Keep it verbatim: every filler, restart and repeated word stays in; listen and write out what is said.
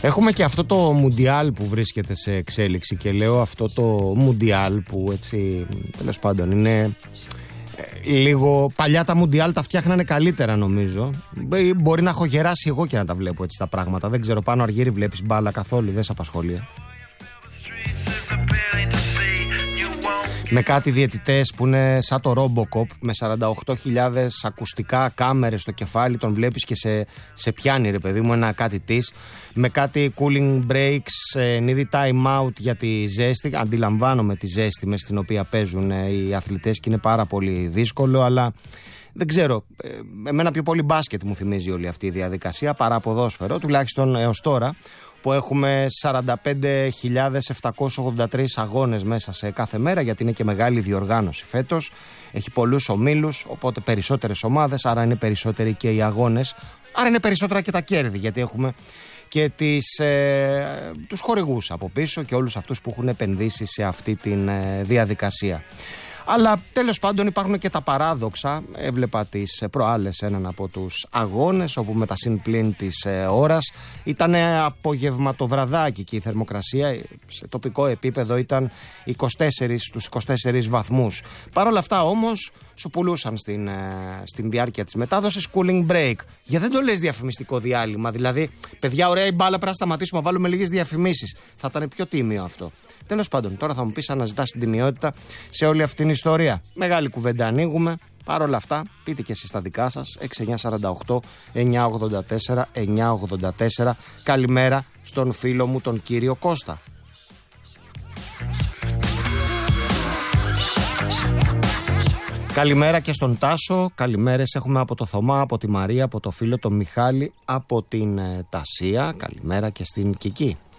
Έχουμε και αυτό το Μουντιάλ που βρίσκεται σε εξέλιξη και λέω αυτό το Μουντιάλ που έτσι τέλος πάντων είναι ε, λίγο παλιά. Τα Μουντιάλ τα φτιάχνανε καλύτερα νομίζω. Μπορεί να έχω γεράσει εγώ και να τα βλέπω έτσι τα πράγματα. Δεν ξέρω, πάνω Αργύρι βλέπεις μπάλα καθόλου, δεν σε απασχολεί? Με κάτι διαιτητές που είναι σαν το Robocop, με σαράντα οκτώ χιλιάδες ακουστικά, κάμερες στο κεφάλι, τον βλέπεις και σε, σε πιάνει ρε παιδί μου ένα κάτι της. Με κάτι cooling breaks, νίδι time out για τη ζέστη. Αντιλαμβάνομαι τη ζέστη μες στην οποία παίζουν οι αθλητές και είναι πάρα πολύ δύσκολο, αλλά δεν ξέρω, εμένα πιο πολύ μπάσκετ μου θυμίζει όλη αυτή η διαδικασία παρά ποδόσφαιρο, τουλάχιστον έως τώρα, που έχουμε σαράντα πέντε χιλιάδες επτακόσιους ογδόντα τρεις αγώνες μέσα σε κάθε μέρα, γιατί είναι και μεγάλη διοργάνωση φέτος. Έχει πολλούς ομίλους, οπότε περισσότερες ομάδες, άρα είναι περισσότεροι και οι αγώνες, άρα είναι περισσότερα και τα κέρδη, γιατί έχουμε και τις, ε, τους χορηγούς από πίσω και όλους αυτούς που έχουν επενδύσει σε αυτή τη ε, διαδικασία. Αλλά τέλος πάντων υπάρχουν και τα παράδοξα. Έβλεπα τις προάλλες έναν από τους αγώνες όπου με τα συν-πλήν της ε, ώρας ήταν απογευματοβραδάκι και η θερμοκρασία σε τοπικό επίπεδο ήταν είκοσι τέσσερις στους είκοσι τέσσερις βαθμούς. Παρ' όλα αυτά όμως σου πουλούσαν στην, ε, στην διάρκεια της μετάδοσης cooling break. Για δεν το λες διαφημιστικό διάλειμμα? Δηλαδή, παιδιά, ωραία η μπάλα, πρέπει να σταματήσουμε, να βάλουμε λίγες διαφημίσεις. Θα ήταν πιο τίμιο αυτό. Τέλος πάντων, τώρα θα μου πεις, αναζητάς την τιμιότητα σε όλη αυτή την ιστορία. Μεγάλη κουβέντα ανοίγουμε. Παρ' όλα αυτά, πείτε και εσείς τα δικά σας. έξι εννιά σαράντα οκτώ εννιά ογδόντα τέσσερα εννιά ογδόντα τέσσερα. Καλημέρα στον φίλο μου τον κύριο Κώστα. Καλημέρα και στον Τάσο. Καλημέρες έχουμε από το Θωμά, από τη Μαρία, από το φίλο τον Μιχάλη, από την ε, Τασία. Καλημέρα και στην Κική.